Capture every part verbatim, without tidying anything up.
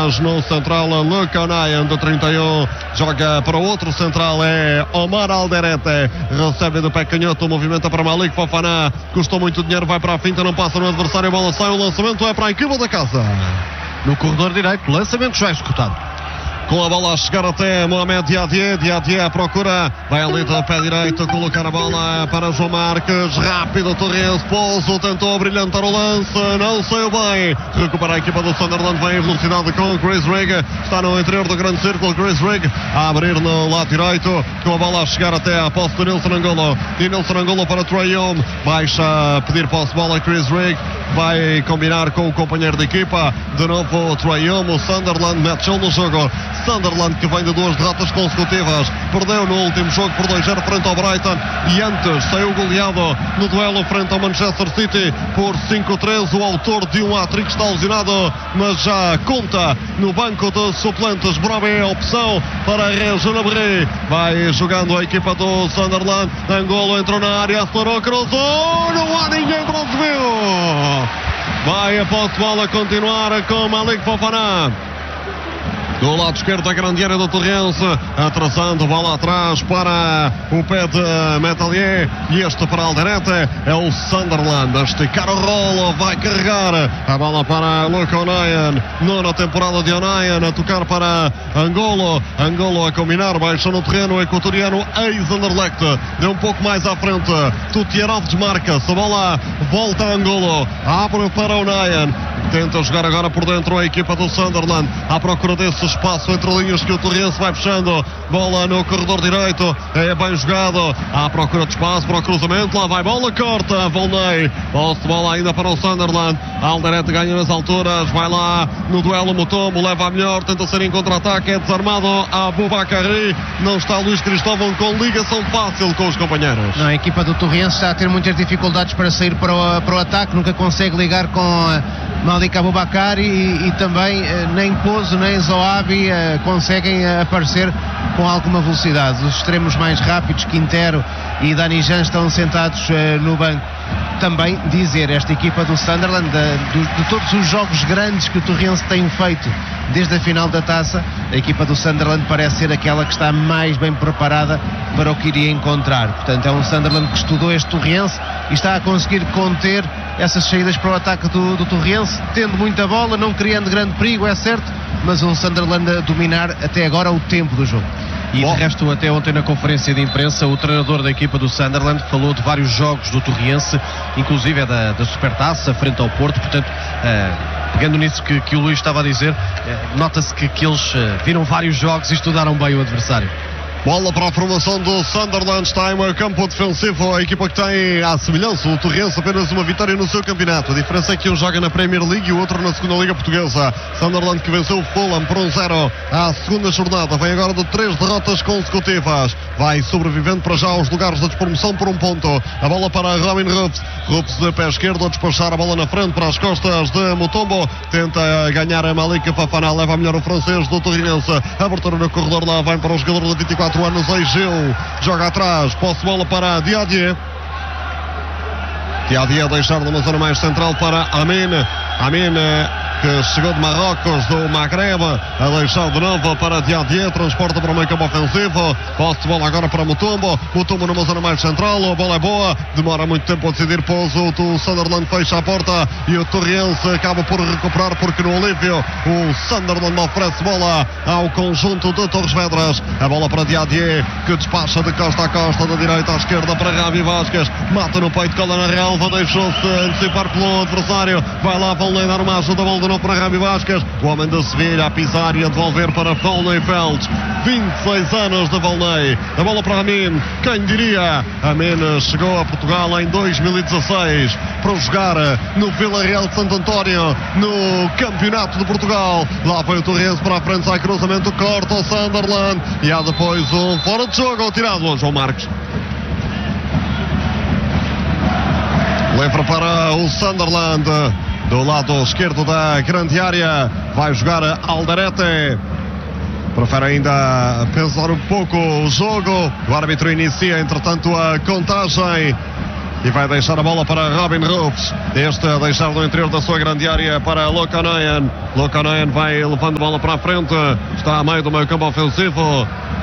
Mas no central, Luca Nayan, de trinta e um, joga para o outro central, é Omar Alderete. Recebe do pé canhoto, movimenta para Malik Fofana. Custou muito dinheiro, vai para a finta, não passa no adversário, a bola sai, o lançamento é para a equipa da casa. No corredor direito, lançamento já executado. Com a bola a chegar até Mohamed Diadier. Diadier à procura, vai ali do pé direito, colocar a bola para João Marques. Rápido, Torrense, Pouso tentou brilhantar o lance, não saiu bem. Recupera a equipa do Sunderland, vem em velocidade com Chris Rigg. Está no interior do grande círculo, Chris Rigg a abrir no lado direito, com a bola a chegar até a posse do Nilson Angulo. E Nilson Angulo para Troy Young, baixa a pedir posse de bola Chris Rigg. Vai combinar com o companheiro de equipa. De novo Troy Young, o Sunderland mete show no jogo. Sunderland que vem de duas derrotas consecutivas, perdeu no último jogo por dois a zero frente ao Brighton e antes saiu goleado no duelo frente ao Manchester City por cinco a três. O autor de um hat-trick está lesionado, mas já conta no banco de suplentes. Brava é a opção para Reginabri. Vai jogando a equipa do Sunderland. Angulo entrou na área, acelerou, cruzou, não há ninguém para o desvio. Vai a posse de bola continuar com Malik Fofana. Do lado esquerdo da grande área do Torrense, atrasando, bola atrás para o pé de Metalier, e este para Alderete. É o Sunderland a esticar o rolo, vai carregar a bola para Luca Onayan, nona temporada de Onayan, a tocar para Angulo. Angulo a combinar, baixa no terreno equatoriano ex-Anderlecht, deu um pouco mais à frente, Tutierov desmarca-se, a bola volta a Angulo, abre para Onayan, tenta jogar agora por dentro a equipa do Sunderland, à procura desse espaço entre linhas que o Torrense vai fechando. Bola no corredor direito, é bem jogado, à procura de espaço para o cruzamento, lá vai bola, corta Volney, posse de bola ainda para o Sunderland. Alderete ganha nas alturas, vai lá no duelo Mutombo, leva a melhor, tenta ser em contra-ataque, é desarmado a Boubakari. Não está Luís Cristóvão com ligação fácil com os companheiros. Não, a equipa do Torrense está a ter muitas dificuldades para sair para o, para o ataque, nunca consegue ligar com uh, Malik Aboubakari e, e também uh, nem Pouso nem Zoabi uh, conseguem uh, aparecer com alguma velocidade. Os extremos mais rápidos, Quintero e Dani Jan, estão sentados uh, no banco. Também dizer, esta equipa do Sunderland, de, de, de todos os jogos grandes que o Torrense tem feito desde a final da taça, a equipa do Sunderland parece ser aquela que está mais bem preparada para o que iria encontrar. Portanto, é um Sunderland que estudou este Torrense e está a conseguir conter essas saídas para o ataque do, do Torrense, tendo muita bola, não criando grande perigo, é certo, mas um Sunderland a dominar até agora o tempo do jogo. E de resto, até ontem na conferência de imprensa, o treinador da equipa do Sunderland falou de vários jogos do Torrense, inclusive é da, da Supertaça frente ao Porto. Portanto, uh, pegando nisso que, que o Luís estava a dizer, uh, nota-se que, que eles uh, viram vários jogos e estudaram bem o adversário. Bola para a formação do Sunderland, está em meio campo defensivo, a equipa que tem à semelhança o Torrense apenas uma vitória no seu campeonato. A diferença é que um joga na Premier League e o outro na segunda Liga Portuguesa. Sunderland que venceu o Fulham por um zero à segunda jornada, vem agora de três derrotas consecutivas, vai sobrevivendo para já aos lugares da despromoção por um ponto. A bola para Robin Rups, Rups de pé esquerdo a despachar a bola na frente para as costas de Mutombo, tenta ganhar a Malik Fofana, leva a melhor o francês do Torrense, abertura no corredor, lá vem para o jogador de vinte e quatro anos, Egeu, joga atrás, posse de bola para Diadier. Diadier a deixar numa zona mais central para Amin. Amin que chegou de Marrocos, do Maghreb, a deixar de novo para Diadier, transporta para o meio campo ofensivo, posse de bola agora para Mutombo, Mutombo numa zona mais central, a bola é boa, demora muito tempo a decidir, Pouso, o Sunderland fecha a porta e o Torrense acaba por recuperar porque no Olívio o Sunderland oferece bola ao conjunto de Torres Vedras, a bola para Diadier, que despacha de costa a costa, da direita à esquerda para Ravi Vasquez, mata no peito, cola na relva, deixou-se antecipar pelo adversário, vai lá Volney dar uma ajuda, bola para Ravi Vasquez, o homem da Sevilha a pisar e a devolver para Volney Felds, vinte e seis anos de Volney, a bola para Amin, quem diria, Amin chegou a Portugal em dois mil e dezasseis para jogar no Vila Real de Santo António, no Campeonato de Portugal, lá foi o Torrense para a frente, sai cruzamento, corta o Sunderland e há depois um fora de jogo tirado ao João Marques. Leva para o Sunderland, do lado esquerdo da grande área, vai jogar Alderete. Prefere ainda pensar um pouco o jogo. O árbitro inicia, entretanto, a contagem e vai deixar a bola para Robin Roofs. Este a deixar no interior da sua grande área para Lokanayan. Lokanayan vai levando a bola para a frente, está a meio do meio campo ofensivo.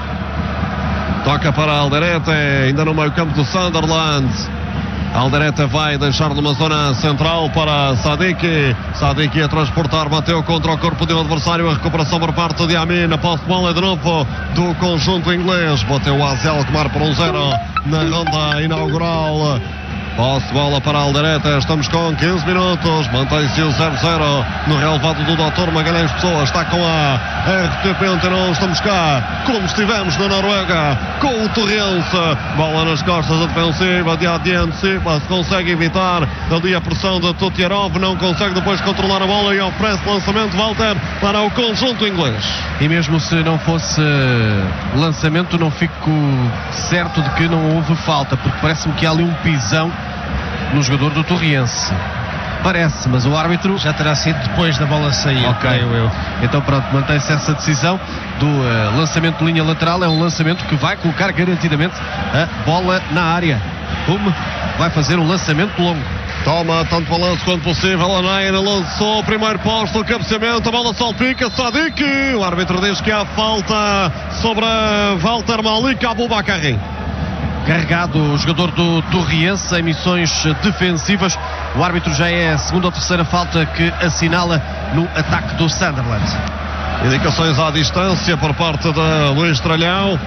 Toca para Alderete, ainda no meio campo do Sunderland. Alderete vai deixar numa zona central para Sadiq. Sadiq a transportar, bateu contra o corpo de um adversário. A recuperação por parte de Amin. A posse de bola é de novo do conjunto inglês. Bateu o Azel Alkmaar por um zero na ronda inaugural. Posse de bola para Alderete. Estamos com quinze minutos. Mantém-se o zero zero no relevado do doutor Magalhães Pessoa. Está com a R T P Antena. Estamos cá como estivemos na Noruega com o Torrense. Bola nas costas da defensiva de adiante. Se consegue evitar ali a pressão de Tutierov. Não consegue depois controlar a bola e oferece lançamento Walter para o conjunto inglês. E mesmo se não fosse lançamento, não fico certo de que não houve falta, porque parece-me que há ali um pisão no jogador do Torriense. Parece, mas o árbitro... Já terá sido depois da bola sair, ok, creio eu. Então pronto, mantém-se essa decisão do uh, lançamento de linha lateral. É um lançamento que vai colocar garantidamente a bola na área. Como vai fazer um lançamento longo. Toma tanto balanço quanto possível. A Naina lançou o primeiro posto, o cabeceamento, a bola salpica. Sadiq, o árbitro diz que há falta sobre Walter Malik Aboubakari. Carregado o jogador do Torriense em missões defensivas. O árbitro já é a segunda ou terceira falta que assinala no ataque do Sunderland. Indicações à distância por parte de Luís Tralhão.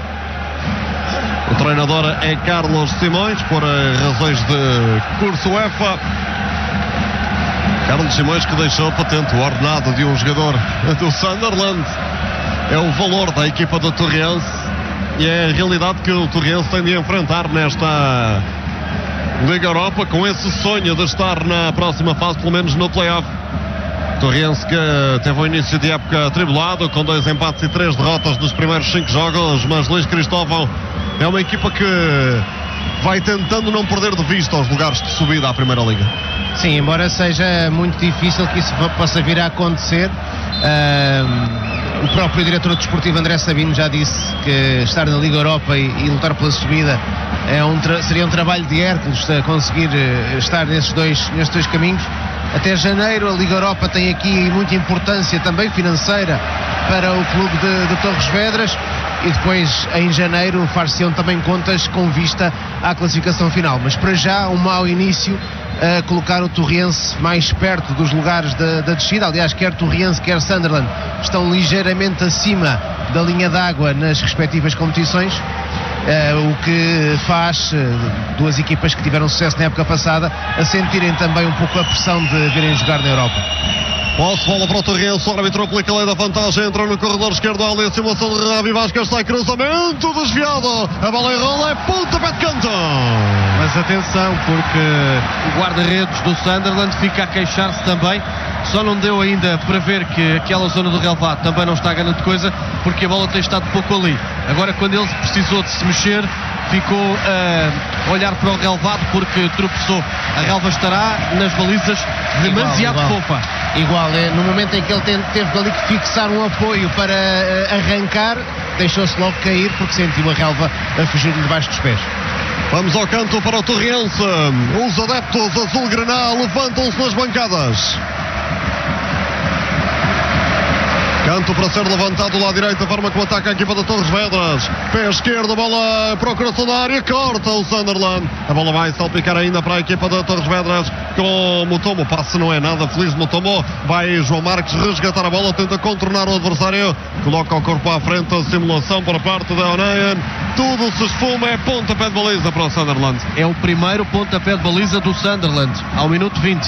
O treinador é Carlos Simões, por razões de curso UEFA. Carlos Simões, que deixou patente o ordenado de um jogador do Sunderland. É o valor da equipa do Torriense. E é a realidade que o Torriense tem de enfrentar nesta Liga Europa, com esse sonho de estar na próxima fase, pelo menos no play-off. Torriense que teve um início de época atribulado, com dois empates e três derrotas nos primeiros cinco jogos, mas Luís Cristóvão é uma equipa que vai tentando não perder de vista os lugares de subida à Primeira Liga. Sim, embora seja muito difícil que isso possa vir a acontecer. Uh... O próprio diretor desportivo André Sabino já disse que estar na Liga Europa e, e lutar pela subida é um tra- seria um trabalho de Hércules conseguir uh, estar nesses dois, nesses dois caminhos. Até janeiro a Liga Europa tem aqui muita importância também financeira para o clube de, de Torres Vedras, e depois em janeiro far-se-ão também contas com vista à classificação final. Mas para já um mau início a colocar o Torriense mais perto dos lugares da, da descida. Aliás, quer Torriense quer Sunderland estão ligeiramente acima da linha d'água nas respectivas competições, uh, o que faz uh, duas equipas que tiveram sucesso na época passada a sentirem também um pouco a pressão de virem jogar na Europa. Posse, bola para o Torriense, o árbitro aplica a lei da vantagem, entra no corredor esquerdo, ali a simulação de Ravi Vasquez, está em cruzamento desviado, a bola enrola, é pontapé de canto. Mas atenção, porque o guarda-redes do Sunderland fica a queixar-se também. Só não deu ainda para ver que aquela zona do relvado também não está ganhando coisa, porque a bola tem estado pouco ali. Agora, quando ele precisou de se mexer, ficou a olhar para o relvado porque tropeçou. A relva estará nas balizas demasiado fofa. Igual, é, no momento em que ele teve, teve ali que fixar um apoio para uh, arrancar, deixou-se logo cair porque sentiu a relva a fugir-lhe debaixo dos pés. Vamos ao canto para o Torriense. Os adeptos azul-grená levantam-se nas bancadas. Canto para ser levantado lá direito, a forma como ataca a equipa da Torres Vedras. Pé esquerdo, bola para o coração da área, corta o Sunderland. A bola vai salpicar ainda para a equipa da Torres Vedras com Mutombo. Passe não é nada feliz de Mutombo. Vai João Marques resgatar a bola, tenta contornar o adversário. Coloca o corpo à frente, a simulação por parte da Onayan. Tudo se esfuma, é pontapé de baliza para o Sunderland. É o primeiro pontapé de baliza do Sunderland, ao minuto vinte.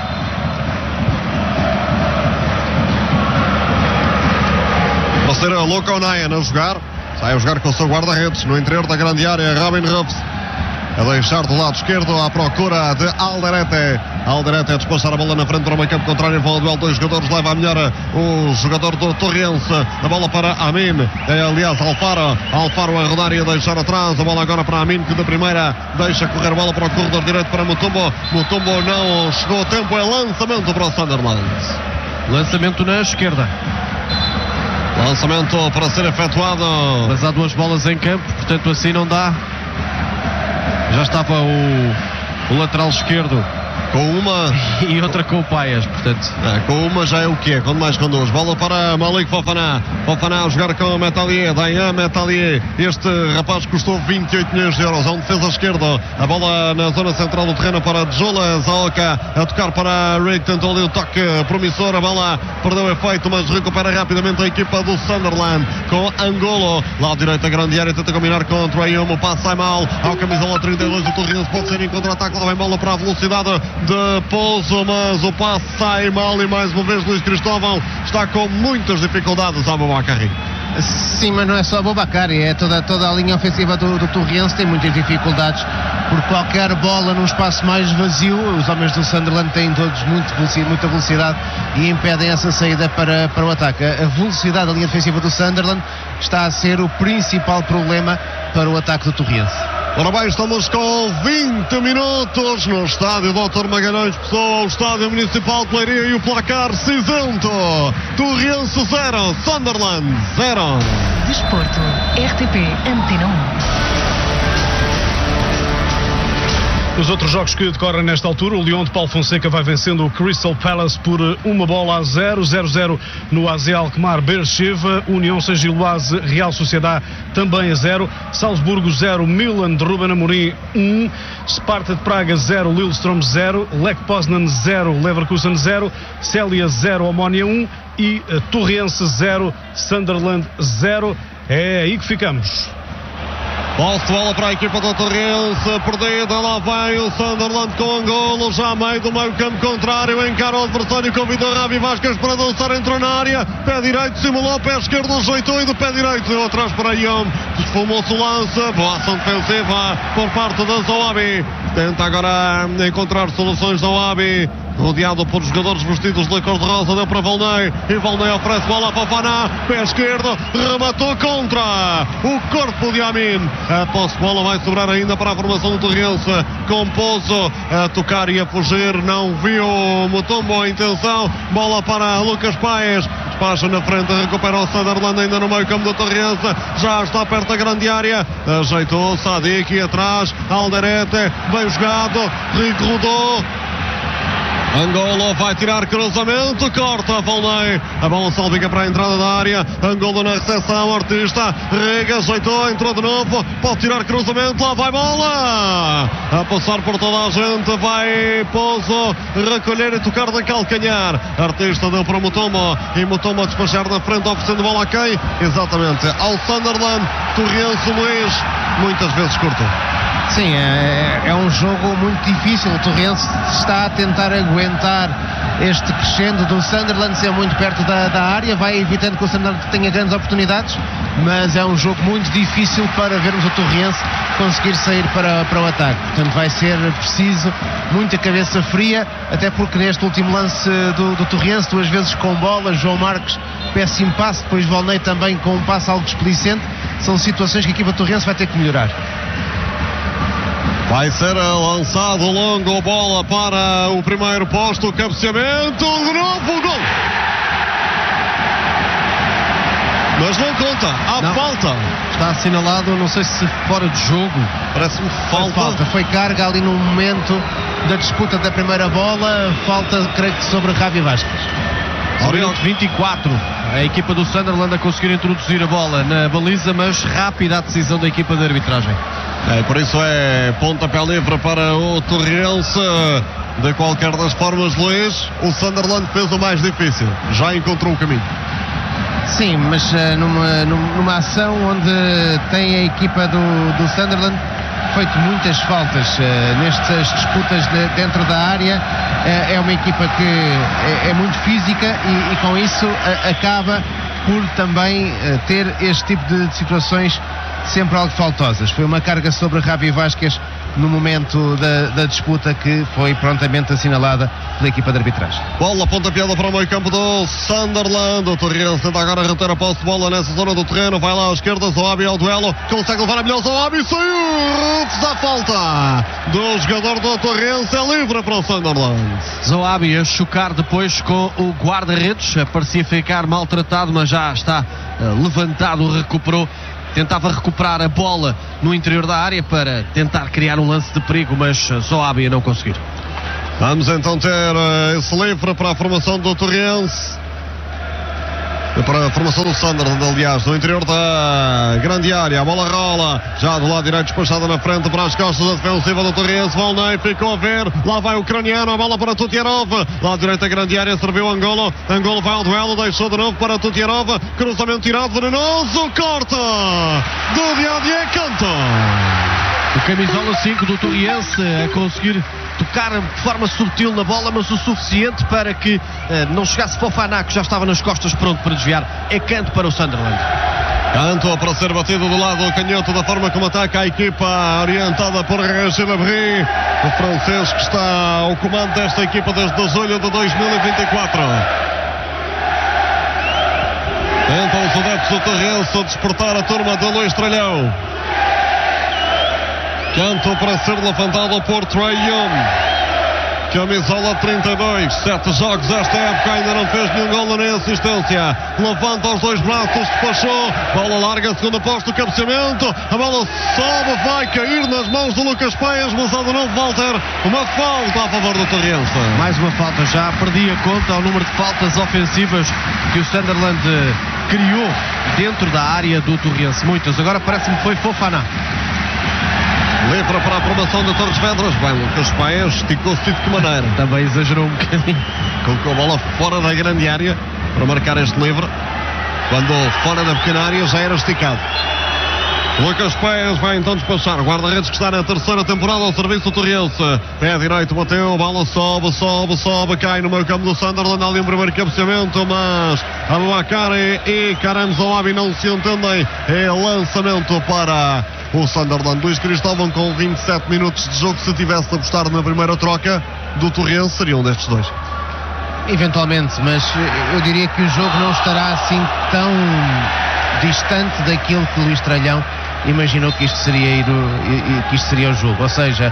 Para ser a Lokanayan a jogar, sai a jogar com o seu guarda-redes no interior da grande área. Robin Roofs a deixar do lado esquerdo à procura de Alderete. Alderete a despachar a bola na frente para o meio campo contrário. Bola duelo, dois jogadores, leva a melhor o jogador do Torriense. A bola para Amin, é, aliás Alfaro. Alfaro a rodar e a deixar atrás. A bola agora para Amin, que da primeira deixa correr a bola para o corredor direito para Mutombo. Mutombo não chegou a tempo, é lançamento para o Sunderland. Lançamento na esquerda. Lançamento para ser efetuado. Mas há duas bolas em campo, portanto assim não dá. Já estava o o lateral esquerdo com uma e outra com o Paias, portanto. É, com uma já é o que é, quando mais com duas. Bola para Malik Fofana. Fofana a jogar com Metalier. Dayan Metalier. Este rapaz custou vinte e oito milhões de euros. É um defesa esquerdo. A bola na zona central do terreno para Jula Zaoka. A tocar para Rick. Tentou ali o toque promissor. A bola perdeu efeito, mas recupera rapidamente a equipa do Sunderland com Angolo. Lado direito, a grande área. Tenta combinar com Trayum. O passe sai mal. Ao camisola trinta e dois do Torrense. Pode ser em contra-ataque. Lá vem bola para a velocidade de Pouso, mas o passe sai mal e mais uma vez Luís Cristóvão está com muitas dificuldades a Boubakari. Sim, mas não é só Boubakari, é toda, toda a linha ofensiva do, do Torrense tem muitas dificuldades por qualquer bola num espaço mais vazio. Os homens do Sunderland têm todos muito velocidade, muita velocidade e impedem essa saída para, para o ataque. A velocidade da linha defensiva do Sunderland está a ser o principal problema para o ataque do Torrense. Ora bem, estamos com vinte minutos no estádio doutor Magalhães Pessoa, o estádio municipal de Leiria, e o placar cinzento. Torrense zero, Sunderland zero. Desporto, R T P Antena um. Os outros jogos que decorrem nesta altura, o Lyon de Paulo Fonseca vai vencendo o Crystal Palace por uma bola a zero, zero zero no A Z Alkmaar Beersheva, União Saint-Gilloise Real Sociedade também a zero, Salzburgo zero, Milan de Ruben Amorim um, Sparta de Praga zero, Lillestrøm zero, Lech Poznan zero, Leverkusen zero, Célia zero, Omonia um e Torrense zero, Sunderland zero. É aí que ficamos. Posse de bola para a equipa do Torrense, perdida, lá vai o Sunderland com Angolo, já a meio do meio campo contrário, encara o adversário, convidou Ravi Vasquez para dançar, entrou na área, pé direito, simulou, pé esquerdo, ajeitou e do pé direito, deu atrás para Iom, esfumou-se o lance, boa ação defensiva por parte da Zoabi, tenta agora encontrar soluções Zoabi, rodeado por jogadores vestidos de cor de rosa, deu para Volney, e Volney oferece bola para Fofana, pé esquerdo, rematou contra o corpo de Amin. A posse de bola vai sobrar ainda para a formação do Torrense, com Pouso a tocar e a fugir, não viu Mutombo a intenção, bola para Lucas Paes, despacha na frente, recupera o Sunderland ainda no meio campo do Torrense, já está perto da grande área, ajeitou Sadik atrás, Alderete, bem jogado, Rico rodou, Angolo vai tirar cruzamento, corta Volney, a bola salpica para a entrada da área, Angolo na recepção, Artista, Rega, ajeitou, entrou de novo, pode tirar cruzamento, lá vai bola, a passar por toda a gente, vai Pouso recolher e tocar de calcanhar, Artista deu para Mutombo, e Mutombo a despachar na frente, oferecendo bola a quem? Exatamente, ao Sunderland. Torrense, Luís, muitas vezes curto. Sim, é, é um jogo muito difícil. O Torrense está a tentar aguentar este crescendo do Sunderland, ser muito perto da, da área, vai evitando que o Sunderland tenha grandes oportunidades, mas é um jogo muito difícil para vermos o Torrense conseguir sair para, para o ataque. Portanto, vai ser preciso muita cabeça fria, até porque neste último lance do, do Torrense, duas vezes com bola, João Marques, péssimo passe, depois Volney também com um passe algo displicente. São situações que a equipa Torrense vai ter que melhorar. Vai ser lançado longo, bola para o primeiro posto, cabeceamento, de novo, gol! Mas não conta, há não. falta. Está assinalado, não sei se fora de jogo. Parece-me falta. falta. Foi carga ali no momento da disputa da primeira bola, falta, creio que sobre Ravi Vasquez. Ao vinte e quatro, a equipa do Sunderland a conseguir introduzir a bola na baliza, mas rápida a decisão da equipa de arbitragem. É, por isso é pontapé livre para o Torrense. De qualquer das formas, Luís, o Sunderland fez o mais difícil, já encontrou o caminho. Sim, mas uh, numa, numa ação onde tem a equipa do, do Sunderland feito muitas faltas uh, nestas disputas de, dentro da área, uh, é uma equipa que é, é muito física e, e com isso uh, acaba por também uh, ter este tipo de, de situações sempre algo faltosas. Foi uma carga sobre Ravi Vasquez no momento da, da disputa que foi prontamente assinalada pela equipa de arbitragem. Bola pontapeada para o meio campo do Sunderland. O Torrense tenta agora reter a posse de bola nessa zona do terreno. Vai lá à esquerda, Zoabi ao duelo. Consegue levar a melhor, Zoabi saiu da falta do jogador do Torrense. É livre para o Sunderland. Zoabi a chocar depois com o guarda-redes. Parecia ficar maltratado, mas já está uh, levantado, recuperou. tentava recuperar a bola no interior da área para tentar criar um lance de perigo, mas Zoábia não conseguir. Vamos então ter uh, esse livre para a formação do Torriense, para a formação do Sunderland, aliás, no interior da grande área. A bola rola, já do lado direito, despachada na frente para as costas da defensiva do Torriense. Volney ficou a ver, lá vai o ucraniano, a bola para Tutierov, lado direito da grande área, serviu Angolo, Angolo vai ao duelo, deixou de novo para Tutierov, cruzamento tirado, venenoso, corta do Diadier, canto. O camisola cinco do Torriense a conseguir tocar de forma subtil na bola, mas o suficiente para que eh, não chegasse Fofana, que já estava nas costas pronto para desviar. É canto para o Sunderland. Canto para ser batido do lado canhoto, da forma como ataca a equipa orientada por Régis Labrie, o francês que está ao comando desta equipa desde julho de dois mil e vinte e quatro. Tentam os adeptos do Torriense a despertar a turma de Luís Tralhão. Canto para ser levantado por Trae Young, camisola trinta e dois, sete jogos esta época, ainda não fez nenhum gol nem assistência. Levanta os dois braços, despachou, bola larga, segundo posto, cabeceamento, a bola sobe, vai cair nas mãos do Lucas Paias, mas há de novo Walter, uma falta a favor do Torriense. Mais uma falta, já perdi a conta ao número de faltas ofensivas que o Sunderland criou dentro da área do Torriense, muitas. Agora parece-me que foi Fofana. Livre para a formação de Torres Vedras. Bem, Lucas Paias esticou-se de que maneira? Também exagerou um bocadinho. Colocou a bola fora da grande área para marcar este livre, quando fora da pequena área já era esticado. Lucas Paias vai então despachar. Guarda-redes que está na terceira temporada ao serviço do Torriense. Pé direito, bateu, a bola sobe, sobe, sobe, cai no meio campo do Sunderland. Ali um primeiro cabeceamento, mas Abubakar e, e Karam Zoabi não se entendem. É lançamento para o Sunderland. Luís Cristóvão com vinte e sete minutos de jogo. Se tivesse de apostar na primeira troca do Torriense, seria um destes dois. Eventualmente, mas eu diria que o jogo não estará assim tão distante daquilo que Luís Tralhão imaginou que isto seria, ir, que isto seria o jogo. Ou seja,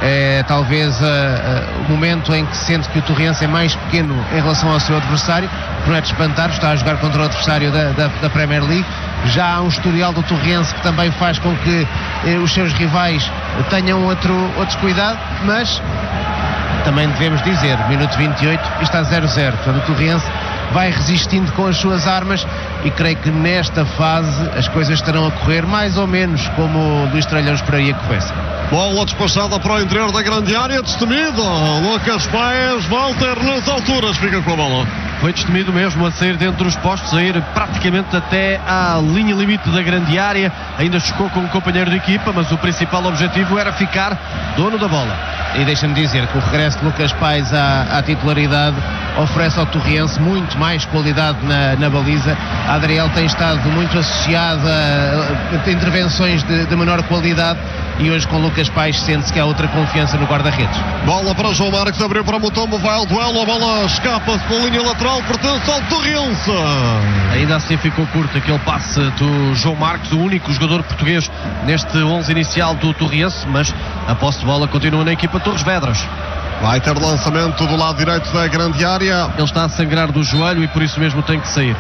é talvez uh, uh, o momento em que sente que o Torriense é mais pequeno em relação ao seu adversário, não é de espantar, está a jogar contra o adversário da, da, da Premier League. Já há um historial do Torriense que também faz com que eh, os seus rivais tenham outro, outro cuidado, mas também devemos dizer, minuto vinte e oito, está zero a zero. Portanto, o Torriense vai resistindo com as suas armas e creio que nesta fase as coisas estarão a correr mais ou menos como o Luís Tralhão esperaria que fosse. Bola despachada para o interior da grande área, destemido. Lucas Paias, Walter nas alturas, fica com a bola. Foi destemido mesmo a sair dentro dos postos, a ir praticamente até à linha limite da grande área. Ainda chocou com um companheiro de equipa, mas o principal objetivo era ficar dono da bola. E deixa-me dizer que o regresso de Lucas Paias à, à titularidade oferece ao Torriense muito mais qualidade na, na baliza. A Adriel tem estado muito associada a, a intervenções de, de menor qualidade e hoje com Lucas Paias sente-se que há outra confiança no guarda-redes. Bola para João Marques, abriu para Mutombo, vai ao duelo, a bola escapa-se pela linha lateral, pertence ao Torriense. Ainda assim ficou curto aquele passe do João Marques, o único jogador português neste onze inicial do Torriense, mas a posse de bola continua na equipa Torres Vedras. Vai ter lançamento do lado direito da grande área. Ele está a sangrar do joelho e por isso mesmo tem que sair.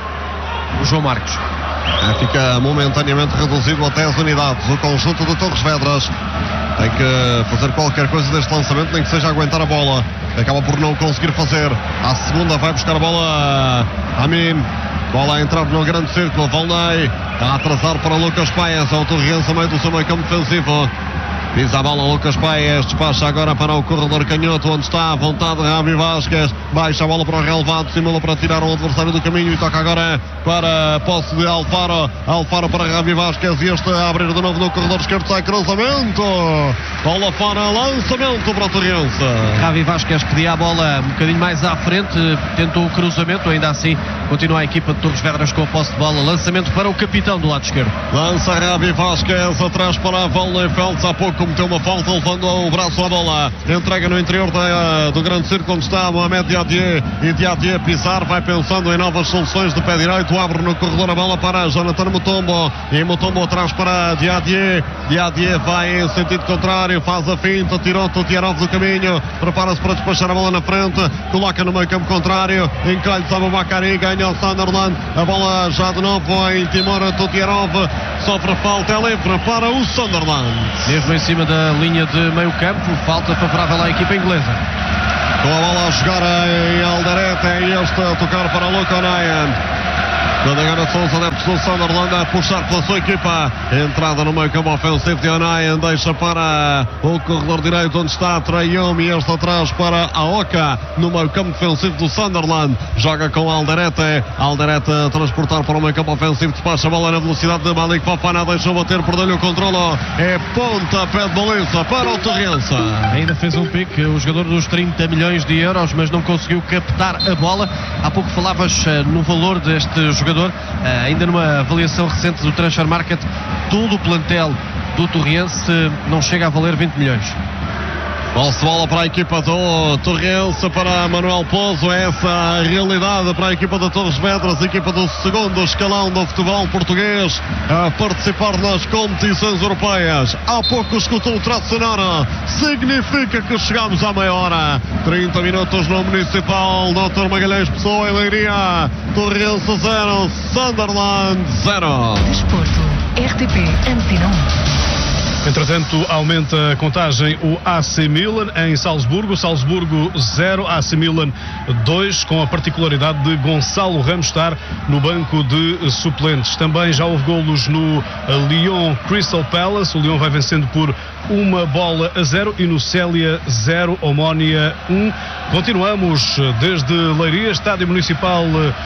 O João Marques. É, fica momentaneamente reduzido até as unidades. O conjunto de Torres Vedras tem que fazer qualquer coisa deste lançamento, nem que seja aguentar a bola. Acaba por não conseguir fazer. À segunda vai buscar a bola Amin. Bola a entrar no grande círculo. Volney está a atrasar para Lucas Paias. É o Torriense a meio do seu meio campo defensivo. Pisa a bola Lucas Paias, despacha agora para o corredor canhoto, onde está à vontade Ravi Vasquez, baixa a bola para o relevado, simula para tirar um adversário do caminho e toca agora para a posse de Alfaro, Alfaro para Ravi Vasquez e este a abrir de novo no corredor esquerdo, sai cruzamento, bola fora, lançamento para o Torriense. Ravi Vasquez pedia a bola um bocadinho mais à frente, tentou o cruzamento, ainda assim continua a equipa de Torres Vedras com a posse de bola, lançamento para o capitão do lado esquerdo. Lança Ravi Vasquez atrás para Volney Feltz, há pouco cometeu uma falta, levando o braço à bola, entrega no interior da, do grande círculo onde está Mohamed Diadier, e Diadier pisar, vai pensando em novas soluções de pé direito, abre no corredor a bola para Jonathan Mutombo, e Mutombo atrás para Diadier, Diadier vai em sentido contrário, faz a finta, tirou Tutierov do caminho, prepara-se para despachar a bola na frente, coloca no meio campo contrário, encolhe-se Abubakar, ganha domina o Sunderland. A bola já de novo em Timur Tutierov. Sofre falta, é livre para o Sunderland. Mesmo em cima da linha de meio campo, falta favorável à equipa inglesa. Com a bola a jogar em Alderete, é este a tocar para Luke O'Nien. Quando agora são os adeptos do Sunderland a puxar pela sua equipa. Entrada no meio campo ofensivo de O'Nien, deixa para o corredor direito onde está Traiomi, este atrás para a Oca no meio campo defensivo do Sunderland. Joga com Alderete, Alderete a transportar para o meio campo ofensivo, despacha a bola na velocidade de Malik Fofana, deixou bater, perdeu-lhe o controle, é ponta, pé de baliza para o Torrense. Ainda fez um pique o jogador dos trinta milhões de euros, mas não conseguiu captar a bola. Há pouco falavas uh, no valor deste jogador. Uh, ainda numa avaliação recente do Transfer Market, todo o plantel do Torrense uh, não chega a valer vinte milhões. Posse bola para a equipa do Torrense, para Manuel Pozo. É essa a realidade para a equipa da Torres Vedras, a equipa do segundo escalão do futebol português, a participar nas competições europeias. Há pouco escutou o traço sonoro, significa que chegamos à meia hora. trinta minutos no Municipal, doutor Magalhães Pessoa em Leiria. Torrense zero, Sunderland zero. Desporto, R T P Antena um. Entretanto, aumenta a contagem o A C Milan em Salzburgo. Salzburgo zero, A C Milan dois, com a particularidade de Gonçalo Ramos estar no banco de suplentes. Também já houve golos no Lyon Crystal Palace. O Lyon vai vencendo por uma bola a zero e no Célia zero, Omónia um. Continuamos desde Leiria, Estádio Municipal,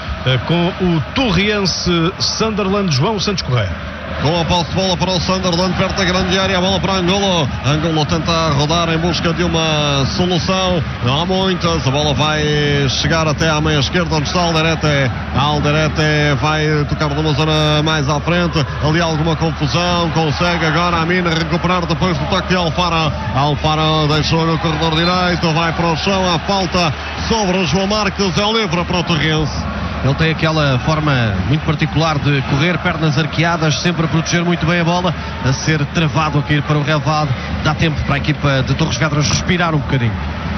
com o Torriense Sunderland. João Santos Correia. Com a posse de bola para o Sunderland, perto da grande área, a bola para Angolo. Angolo tenta rodar em busca de uma solução. Não há muitas, a bola vai chegar até à meia esquerda, onde está Alderete. Alderete vai tocar numa zona mais à frente. Ali há alguma confusão, consegue agora a Mina recuperar depois do toque de Alfaro. Alfaro deixou no corredor direito, vai para o chão, a falta sobre o João Marques, é livre para o Torrense. Ele tem aquela forma muito particular de correr, pernas arqueadas, sempre a proteger muito bem a bola, a ser travado a cair para o relvado. Dá tempo para a equipa de Torres Vedras respirar um bocadinho.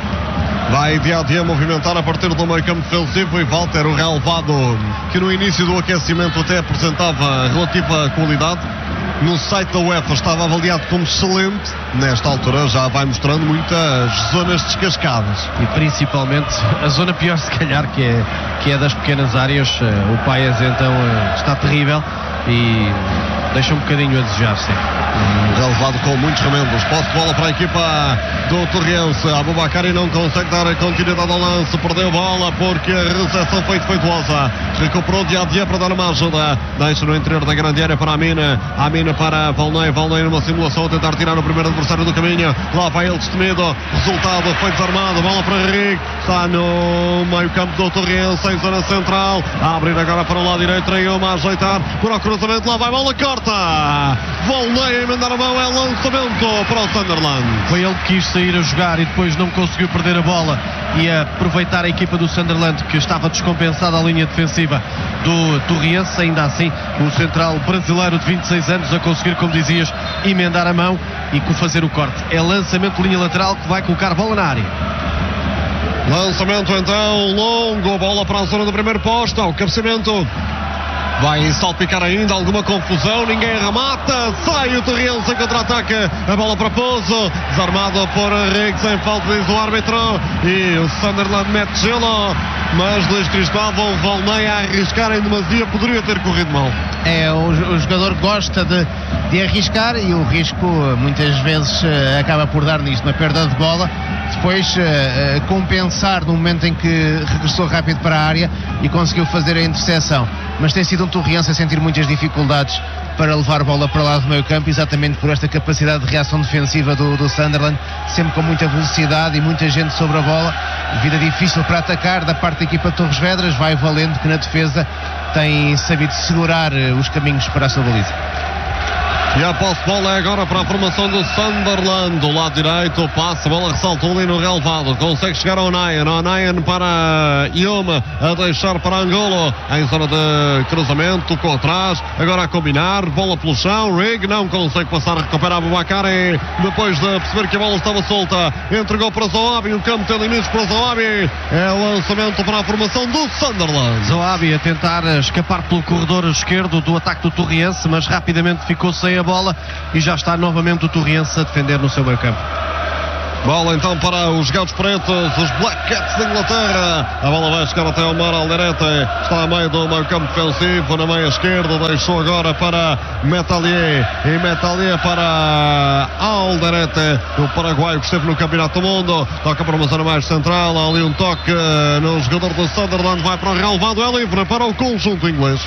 Vai dia a dia movimentar a partir do meio campo defensivo e Walter, o relvado, que no início do aquecimento até apresentava relativa qualidade. No site da UEFA estava avaliado como excelente. Nesta altura já vai mostrando muitas zonas descascadas. E principalmente a zona pior, se calhar, que é, que é das pequenas áreas. O Paes então está terrível e deixa um bocadinho a desejar, sim. Um relevado com muitos remendos. Posse de bola para a equipa do Torrense. Abubakari não consegue dar continuidade ao lance. Perdeu bola porque a recepção foi defeituosa. Recuperou dia a dia para dar uma ajuda. Deixa no interior da grande área para a Mina. A Mina para Valnei. Valnei numa simulação a tentar tirar o primeiro adversário do caminho. Lá vai ele destemido. Resultado, foi desarmado. Bola para Henrique. Está no meio campo do Torrense, em zona central. A abrir agora para o lado direito. Traiu-me a ajeitar para o cruzamento. Lá vai bola, corta. Valnei a mandar a mão, é lançamento para o Sunderland. Foi ele que quis sair a jogar e depois não conseguiu perder a bola e aproveitar a equipa do Sunderland, que estava descompensada a linha defensiva do Torriense. Ainda assim, o central brasileiro de vinte e seis anos a conseguir, como dizias, emendar a mão e fazer o corte. É lançamento de linha lateral que vai colocar bola na área. Lançamento então longo, bola para a zona do primeiro posto, ao cabeceamento. Vai salpicar ainda, alguma confusão, ninguém remata, sai o Torrense em contra-ataque, a bola para Pouso, desarmado por Henrique, sem falta, diz o árbitro, e o Sunderland mete gelo, mas Luís Cristóvão, Valnei a arriscar em demasia, poderia ter corrido mal. É, o, o jogador gosta de, de arriscar e o risco muitas vezes uh, acaba por dar nisto, na perda de bola, depois uh, uh, compensar no momento em que regressou rápido para a área e conseguiu fazer a interseção. Mas tem sido um Torriense a sentir muitas dificuldades para levar a bola para lá do meio campo, exatamente por esta capacidade de reação defensiva do, do Sunderland, sempre com muita velocidade e muita gente sobre a bola. Vida difícil para atacar da parte da equipa de Torres Vedras. Vai valendo que na defesa tem sabido segurar os caminhos para a sua baliza. E a posse de bola é agora para a formação do Sunderland. Do lado direito, passa, a bola ressaltou ali no relevado. Consegue chegar ao Nayan. Ao Nayan para Yuma, a deixar para Angolo. Em zona de cruzamento, tocou atrás. Agora a combinar, bola pelo chão. Rig não consegue passar a recuperar Boubacar. Depois de perceber que a bola estava solta, entregou para Zahabi. O campo tem limites para Zahabi. É o lançamento para a formação do Sunderland. Zahabi a tentar escapar pelo corredor esquerdo do ataque do Torriense, mas rapidamente ficou sem a bola e já está novamente o Torriense a defender no seu meio campo. Bola então para os gatos pretos, os Black Cats da Inglaterra. A bola vai chegar até o Mar Alderete. Está a meio do meio campo defensivo, na meia esquerda. Deixou agora para Metalier. E Metalier para Alderete, o paraguaio que esteve no Campeonato do Mundo. Toca para uma zona mais central. Há ali um toque no jogador do Sunderland. Vai para o relevado. É livre para o conjunto inglês.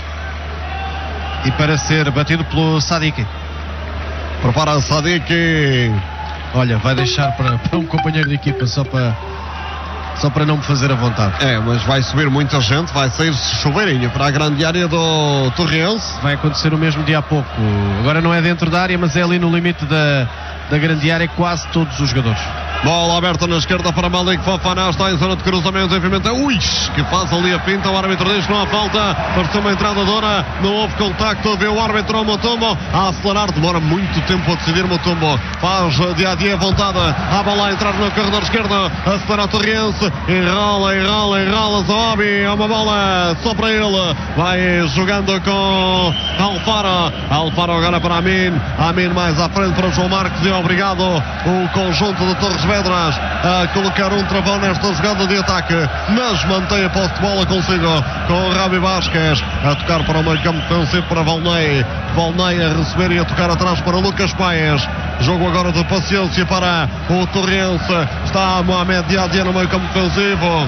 E para ser batido pelo Sadiq. Prepara Sadiq. Olha, vai deixar para, para um companheiro de equipa só para, só para não me fazer a vontade. É, mas vai subir muita gente, vai sair chuveirinho para a grande área do Torriense. Vai acontecer o mesmo dia a pouco. Agora não é dentro da área, mas é ali no limite da, da grande área, quase todos os jogadores. Bola aberta na esquerda para Malik Fofana, está em zona de cruzamento, obviamente é Ui, que faz ali a pinta, o árbitro diz que não há falta, pareceu uma entrada dura, não houve contacto, vê o árbitro Mutombo a acelerar, demora muito tempo a decidir Mutombo, faz dia a dia vontade, a bola a entrar no corredor esquerdo, acelera o Torriense, enrola, enrola, enrola Zahabi, é uma bola só para ele, vai jogando com Alfaro, Alfaro agora para Amin, Amin mais à frente para João Marques e obrigado o conjunto de Torres Vedras a colocar um travão nesta jogada de ataque, mas mantém a posse de bola consigo com o Rabi Vasquez a tocar para o meio campo defensivo para Volney, Volney a receber e a tocar atrás para Lucas Paes. Jogo agora de paciência para o Torriense, está Mohamed Diadia no meio campo defensivo.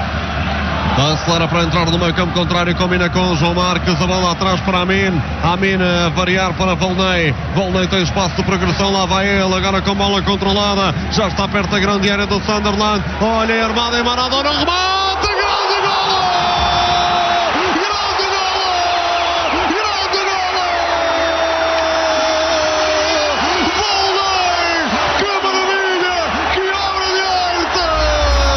Acelera para entrar no meio campo contrário, combina com o João Marques, a bola atrás para Amin, Amin a variar para Volney, Volney tem espaço de progressão, lá vai ele, agora com bola controlada, já está perto da grande área do Sunderland, olha armada em Maradona, remate!